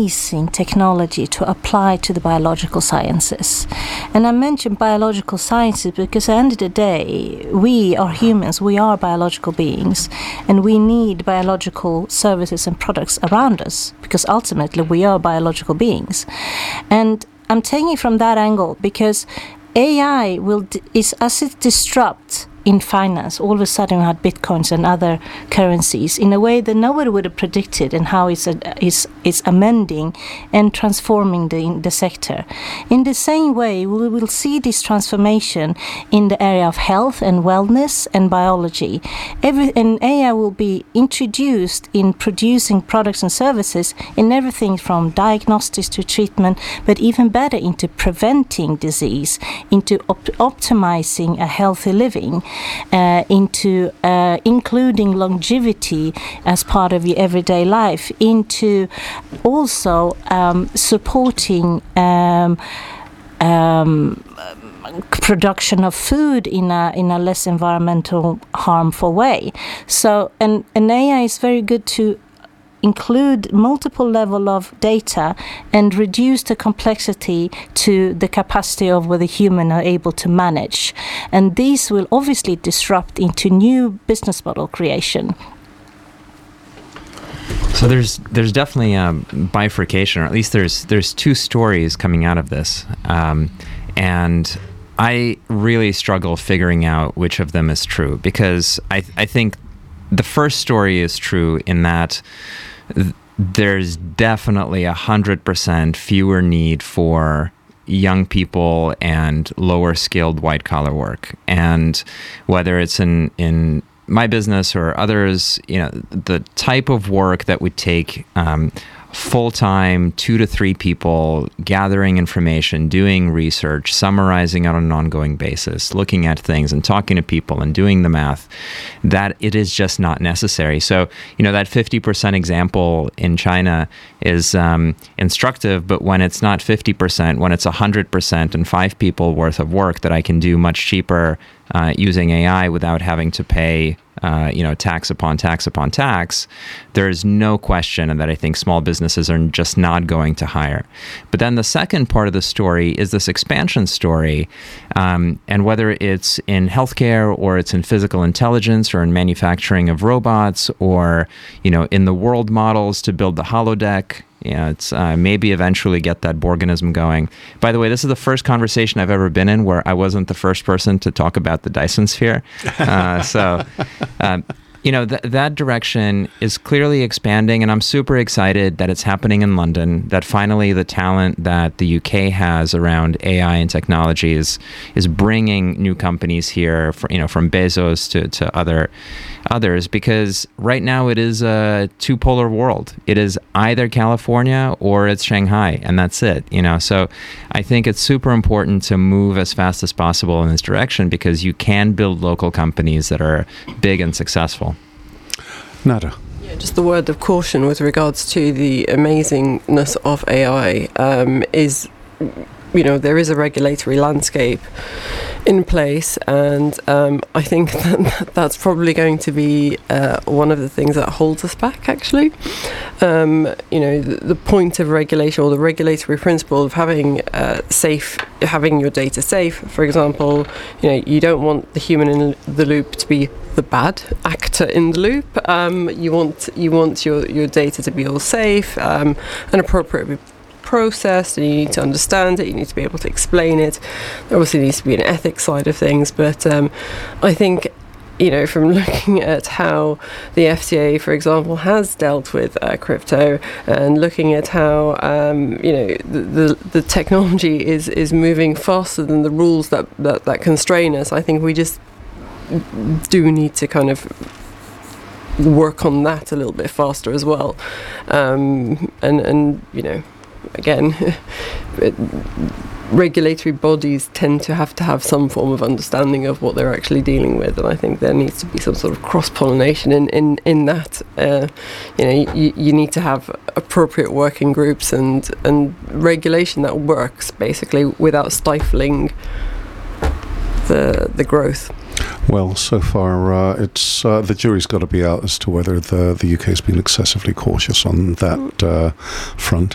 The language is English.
amazing technology to apply to the biological sciences. And I mentioned biological sciences because at the end of the day, we are humans, we are biological beings, and we need biological services and products around us because ultimately we are biological beings. And I'm taking it from that angle because AI is as it disrupts in finance, all of a sudden we had bitcoins and other currencies in a way that nobody would have predicted, and how it's amending and transforming the sector. In the same way, we will see this transformation in the area of health and wellness and biology. And AI will be introduced in producing products and services in everything from diagnostics to treatment, but even better into preventing disease, into optimizing a healthy living. Into including longevity as part of your everyday life, into also supporting production of food in a less environmental harmful way. So, and AI is very good to include multiple level of data and reduce the complexity to the capacity of what the human are able to manage. And these will obviously disrupt into new business model creation. So there's definitely a bifurcation, or at least there's two stories coming out of this. And I really struggle figuring out which of them is true, because I think the first story is true in that there's definitely 100% fewer need for young people and lower skilled white collar work. And whether it's in my business or others, the type of work that would take full-time 2 to 3 people gathering information, doing research, summarizing on an ongoing basis, looking at things and talking to people and doing the math, that it is just not necessary. So, that 50% example in China is instructive, but when it's not 50%, when it's 100% and 5 people worth of work that I can do much cheaper using AI without having to pay tax upon tax upon tax, there's no question that I think small businesses are just not going to hire. But then the second part of the story is this expansion story, and whether it's in healthcare or it's in physical intelligence or in manufacturing of robots or in the world models to build the holodeck. It's maybe eventually get that Borganism going. By the way, this is the first conversation I've ever been in where I wasn't the first person to talk about the Dyson sphere. That direction is clearly expanding, and I'm super excited that it's happening in London, that finally the talent that the UK has around AI and technologies is bringing new companies here, from Bezos to others, because right now it is a two-polar world. It is either California or it's Shanghai, and that's it. So I think it's super important to move as fast as possible in this direction, because you can build local companies that are big and successful. Nada. Yeah, just the word of caution with regards to the amazingness of AI is, there is a regulatory landscape in place, and I think that's probably going to be one of the things that holds us back, actually. The point of regulation, or the regulatory principle of having your data safe, for example, you don't want the human in the loop to be the bad actor in the loop. You want your data to be all safe and appropriately processed, and you need to understand it, you need to be able to explain it. There obviously needs to be an ethics side of things, but I think from looking at how the FCA, for example, has dealt with crypto, and looking at how the technology is moving faster than the rules that constrain us, I think we just do need to kind of work on that a little bit faster as well, again, regulatory bodies tend to have some form of understanding of what they're actually dealing with, and I think there needs to be some sort of cross-pollination in that. You need to have appropriate working groups and regulation that works, basically, without stifling the growth. Well, so far, it's the jury's got to be out as to whether the UK has been excessively cautious on that front.